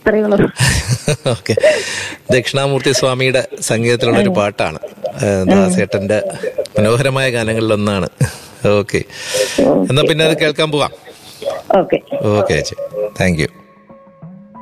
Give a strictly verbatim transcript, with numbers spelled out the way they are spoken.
അത്രയുള്ളൂ. Okay. Dakshinamurthy സ്വാമിയുടെ സംഗീതത്തിലുള്ള ഒരു പാട്ടാണ്, ദാസേട്ടന്റെ മനോഹരമായ ഗാനങ്ങളിലൊന്നാണ്. ഓക്കെ, എന്നാ പിന്നെ അത് കേൾക്കാൻ പോവാം. ഓക്കെ ഓക്കെ ചേച്ചി, താങ്ക് യു.